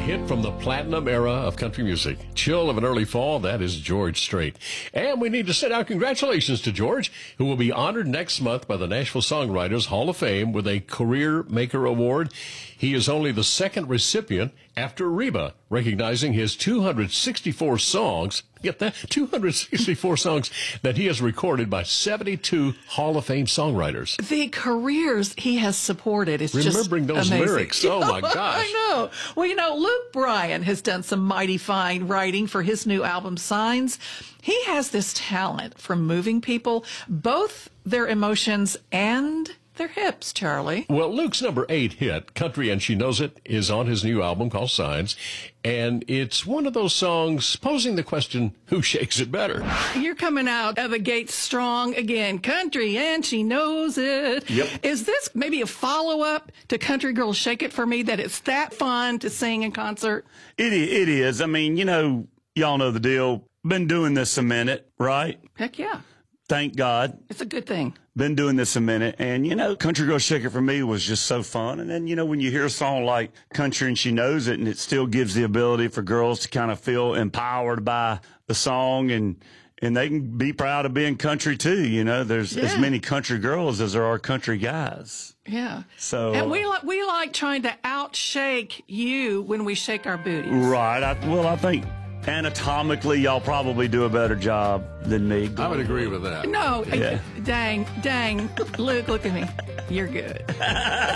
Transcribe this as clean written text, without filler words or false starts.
hit from the platinum era of country music. Chill of an early fall, that is George Strait. And we need to send out congratulations to George, who will be honored next month by the Nashville Songwriters Hall of Fame with a Career Maker Award. He is only the second recipient after Reba, recognizing his 264 songs. Get that? 264 songs that he has recorded by 72 Hall of Fame songwriters. The careers he has supported is just remembering those amazing. lyrics. Oh, my gosh. I know. Well, Luke Bryan has done some mighty fine writing for his new album, Signs. He has this talent for moving people, both their emotions and their hips, Charlie. Well, Luke's number 8 hit, Country and She Knows It, is on his new album called Signs. And it's one of those songs posing the question, who shakes it better? You're coming out of the gate strong again. Country and She Knows It. Yep. Is this maybe a follow-up to Country Girl Shake It For Me, that it's that fun to sing in concert? It is. I mean, y'all know the deal. Been doing this a minute, right? Heck yeah. Thank God. It's a good thing. Been doing this a minute. And, Country Girl Shake It For Me was just so fun. And then, when you hear a song like Country and She Knows It, and it still gives the ability for girls to kind of feel empowered by the song, and they can be proud of being country too. There's as many country girls as there are country guys. Yeah. So, and we like trying to outshake you when we shake our booties. Right. I think anatomically, y'all probably do a better job than me. I would agree with that. No, Yeah. dang, Luke, look at me. You're good.